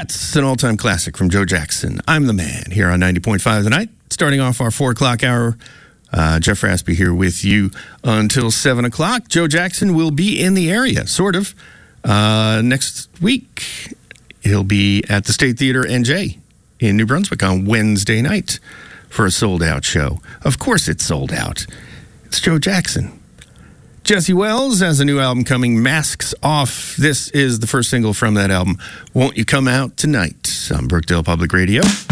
That's an all-time classic from Joe Jackson. I'm the Man here on 90.5 tonight. Starting off our 4 o'clock hour, Jeff Raspy here with you until 7 o'clock. Joe Jackson will be in the area, sort of, next week. He'll be at the State Theater NJ in New Brunswick on Wednesday night for a sold-out show. Of course it's sold out. It's Joe Jackson. Jesse Wells has a new album coming, Masks Off. This is the first single from that album, Won't You Come Out Tonight, on Brookdale Public Radio.